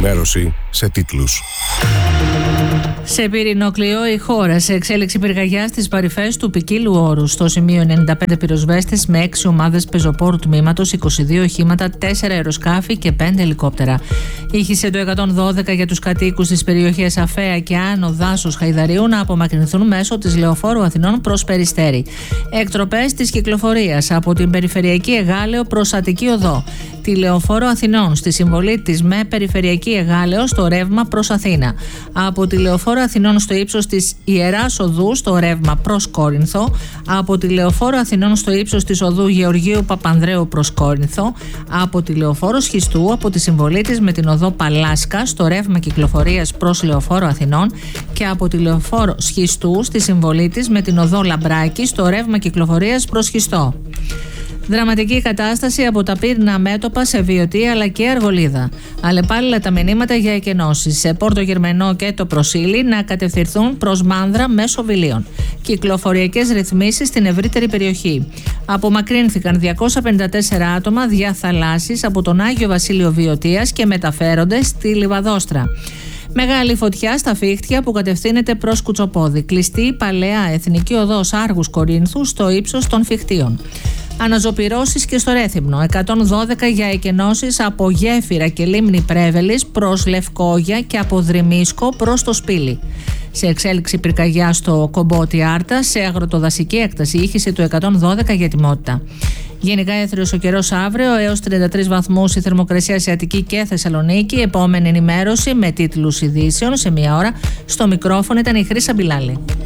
ενημέρωση σε τίτλους. Σε πυρηνοκλειό η χώρα, σε εξέλιξη πυρκαγιά στις παρυφές του ποικίλου όρους. Στο σημείο 95 πυροσβέστες με 6 ομάδες πεζοπόρου τμήματος, 22 οχήματα, 4 αεροσκάφη και 5 ελικόπτερα. Ήχησε το 112 για τους κατοίκους της περιοχής Αφαία και Άνω Δάσος Χαϊδαρίου να απομακρυνθούν μέσω της Λεωφόρου Αθηνών προς Περιστέρι. Εκτροπές της κυκλοφορίας από την Περιφερειακή Εγάλεο προς Αττική Οδό. Τη Λεωφόρο Αθηνών στη συμβολή της με Περιφερειακή Εγάλεο στο ρεύμα προς Αθήνα. Από τη Λεωφόρο Αθηνών στο ύψος της Ιεράς Οδού στο ρεύμα προς Κόρινθο. Από τη Λεωφόρο Αθηνών στο ύψος της οδού Γεωργίου Παπανδρέου προς Κόρινθο. Από τη Λεωφόρο Σχιστού από τη συμβολή της με την οδό Παλάσκα στο ρεύμα κυκλοφορίας προς Λεωφόρο Αθηνών. Και από τη Λεωφόρο Σχιστού στη συμβολή της με την οδό Λαμπράκη στο ρεύμα κυκλοφορίας προς Σχιστό. Δραματική κατάσταση από τα πύρνα μέτωπα σε Βιωτή αλλά και Αργολίδα. Αλλεπάλληλα τα μηνύματα για εκενώσεις σε Πόρτο Γερμενό και το Προσήλι να κατευθυνθούν προς Μάνδρα μέσω Βιλίων. Κυκλοφοριακές ρυθμίσεις στην ευρύτερη περιοχή. Απομακρύνθηκαν 254 άτομα διαθαλάσσης από τον Άγιο Βασίλειο Βιωτίας και μεταφέρονται στη Λιβαδόστρα. Μεγάλη φωτιά στα Φίχτια που κατευθύνεται προς Κουτσοπόδι. Κλειστή παλαιά εθνική οδός Άργους Κορίνθου στο ύψος των Φιχτίων. Αναζωπυρώσεις και στο Ρέθυμνο. 112 για εκενώσεις από Γέφυρα και Λίμνη Πρέβελης προς Λευκόγια και από Δρυμίσκο προς το Σπήλι. Σε εξέλιξη πυρκαγιά στο Κομπότι Άρτα, σε αγροτοδασική έκταση, ήχησε το 112 για ετοιμότητα. Γενικά έθριος ο καιρός αύριο, έως 33 βαθμούς η θερμοκρασία σε Αττική και Θεσσαλονίκη. Επόμενη ενημέρωση με τίτλους ειδήσεων σε 1 ώρα. Στο μικρόφωνο ήταν η Χρύσα Μπιλάλη.